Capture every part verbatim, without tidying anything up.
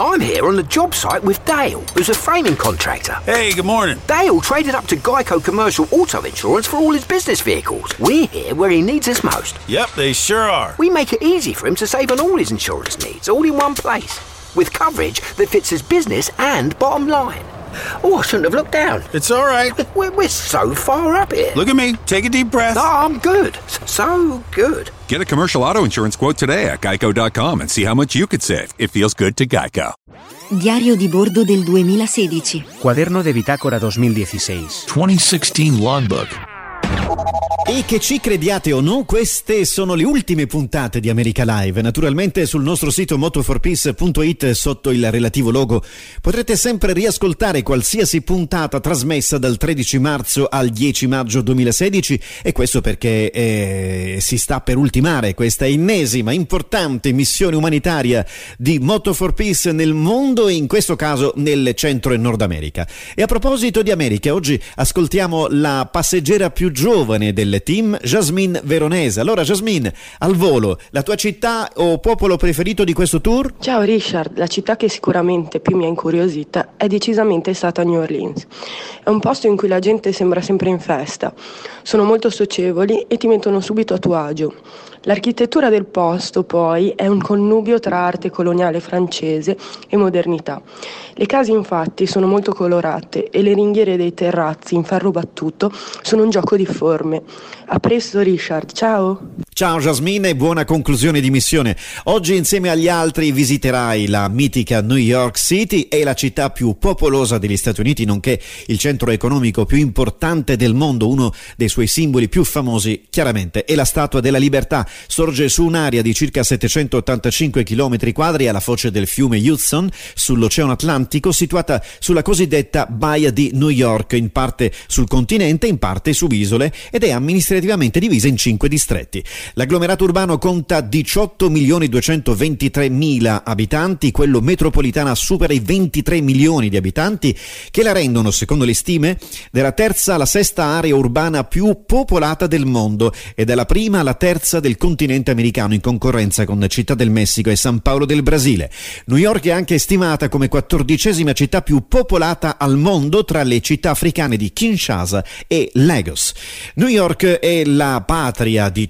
I'm here on the job site with Dale, who's a framing contractor. Hey, good morning. Dale traded up to Geico Commercial Auto Insurance for all his business vehicles. We're here where he needs us most. Yep, they sure are. We make it easy for him to save on all his insurance needs, all in one place, with coverage that fits his business and bottom line. Oh, I shouldn't have looked down. It's all right. We're, we're so far up here. Look at me. Take a deep breath. No, I'm good. So good. Get a commercial auto insurance quote today at geico dot com and see how much you could save. It feels good to Geico. Diario di bordo del duemilasedici. Quaderno de bitácora duemiladiciséis. duemiladiciotto Logbook. E che ci crediate o no, queste sono le ultime puntate di America Live. Naturalmente sul nostro sito moto for peace punto it, sotto il relativo logo, potrete sempre riascoltare qualsiasi puntata trasmessa dal tredici marzo al dieci maggio duemilasedici, e questo perché eh, si sta per ultimare questa ennesima importante missione umanitaria di Moto for Peace nel mondo, e in questo caso nel Centro e Nord America. E a proposito di America, oggi ascoltiamo la passeggera più giovane del team, Jasmine Veronese. Allora Jasmine, al volo, la tua città o popolo preferito di questo tour? Ciao Richard, la città che sicuramente più mi ha incuriosita è decisamente stata New Orleans. È un posto in cui la gente sembra sempre in festa, sono molto socievoli e ti mettono subito a tuo agio. L'architettura del posto poi è un connubio tra arte coloniale francese e modernità. Le case infatti sono molto colorate e le ringhiere dei terrazzi in ferro battuto sono un gioco di forme. A presto Richard, ciao! Ciao Jasmine e buona conclusione di missione. Oggi insieme agli altri visiterai la mitica New York City, e la città più popolosa degli Stati Uniti, nonché il centro economico più importante del mondo. Uno dei suoi simboli più famosi chiaramente è la Statua della Libertà. Sorge su un'area di circa settecentottantacinque chilometri quadri alla foce del fiume Hudson, sull'Oceano Atlantico, situata sulla cosiddetta Baia di New York, in parte sul continente, in parte su isole, ed è amministrativamente divisa in cinque distretti. L'agglomerato urbano conta diciotto milioni duecentoventitremila abitanti, quello metropolitano supera i ventitré milioni di abitanti, che la rendono, secondo le stime, della terza alla sesta area urbana più popolata del mondo, e dalla prima alla terza del continente americano, in concorrenza con Città del Messico e San Paolo del Brasile. New York è anche stimata come quattordicesima città più popolata al mondo, tra le città africane di Kinshasa e Lagos. New York è la patria di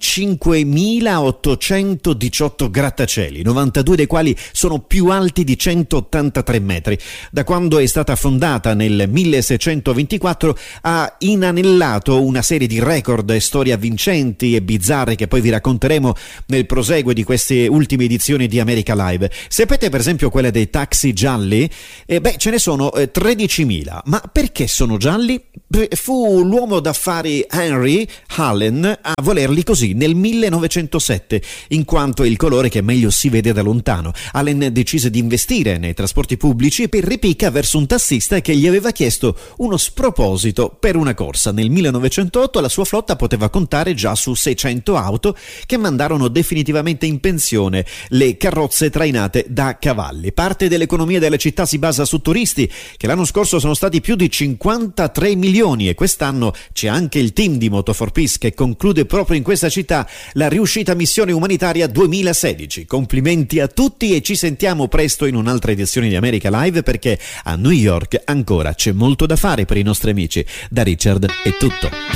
cinquemilaottocentodiciotto grattacieli, novantadue dei quali sono più alti di centottantatré metri. Da quando è stata fondata nel milleseicentoventiquattro ha inanellato una serie di record e storie avvincenti e bizzarre che poi vi racconteremo nel proseguo di queste ultime edizioni di America Live. Sapete per esempio quelle dei taxi gialli? Eh beh, ce ne sono eh, tredicimila. Ma perché sono gialli? Fu l'uomo d'affari Henry Allen a volerli così nel millenovecentosette, in quanto è il colore che meglio si vede da lontano. Allen decise di investire nei trasporti pubblici per ripicca verso un tassista che gli aveva chiesto uno sproposito per una corsa. Nel millenovecentotto la sua flotta poteva contare già su seicento auto, che mandarono definitivamente in pensione le carrozze trainate da cavalli. Parte dell'economia della città si basa su turisti, che l'anno scorso sono stati più di cinquantatré milioni, e quest'anno c'è anche il team di Moto for Peace che conclude proprio in questa città la riuscita missione umanitaria duemilasedici. Complimenti a tutti, e ci sentiamo presto in un'altra edizione di America Live, perché a New York ancora c'è molto da fare per i nostri amici. Da Richard è tutto.